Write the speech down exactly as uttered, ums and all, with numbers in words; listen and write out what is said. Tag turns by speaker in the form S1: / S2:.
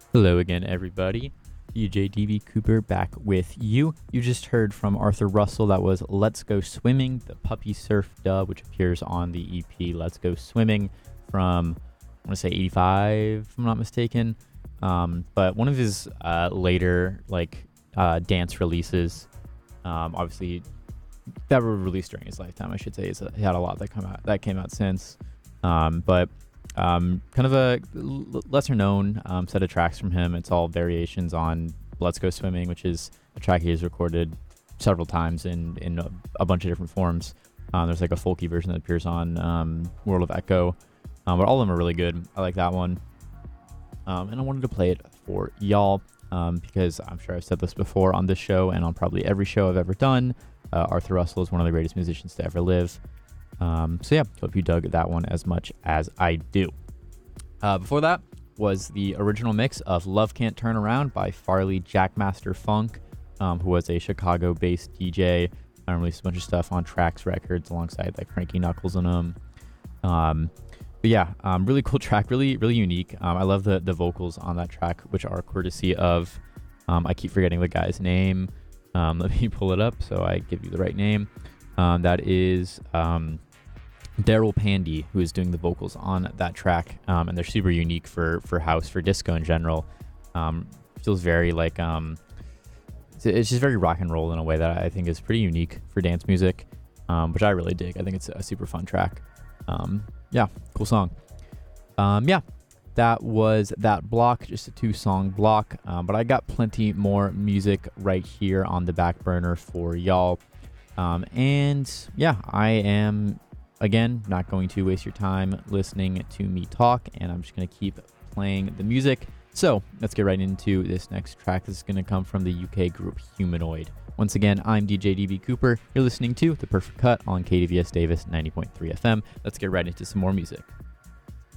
S1: Hello again, everybody. D J D B Cooper back with you. You just heard from Arthur Russell. That was Let's Go Swimming, the Puppy Surf dub, which appears on the E P Let's Go Swimming from, I want to say eighty-five, if I'm not mistaken. Um, but one of his uh, later like uh, dance releases, um, obviously that were released during his lifetime, I should say. Is he had a lot that come out that came out since, um, but um, kind of a l- lesser known um, set of tracks from him. It's all variations on Let's Go Swimming, which is a track he has recorded several times in in a, a bunch of different forms. Um, there's like a folky version that appears on um, World of Echo, um, but all of them are really good. I like that one, um, and I wanted to play it for y'all um, because I'm sure I've said this before on this show and on probably every show I've ever done. Uh, Arthur Russell is one of the greatest musicians to ever live. Um, so yeah, hope you dug that one as much as I do. Uh, before that was the original mix of Love Can't Turn Around by Farley Jackmaster Funk, um, who was a Chicago-based D J. I released a bunch of stuff on Trax Records alongside like Frankie Knuckles and them. Um, but yeah, um, really cool track, really really unique. Um, I love the the vocals on that track, which are courtesy of, um, I keep forgetting the guy's name. Um, let me pull it up so I give you the right name. Um, that is um, Daryl Pandy, who is doing the vocals on that track, um, and they're super unique for for house, for disco in general. Um, feels very like um, it's, it's just very rock and roll in a way that I think is pretty unique for dance music, um, which I really dig. I think it's a super fun track. Um, yeah, cool song. Um, yeah, that was that block, just a two song block, um, but I got plenty more music right here on the back burner for y'all. Um, and yeah, I am, again, not going to waste your time listening to me talk, and I'm just going to keep playing the music. So let's get right into this next track. This is going to come from the U K group Humanoid. Once again, I'm D J D B Cooper. You're listening to The Perfect Cut on K D V S Davis ninety point three F M. Let's get right into some more music.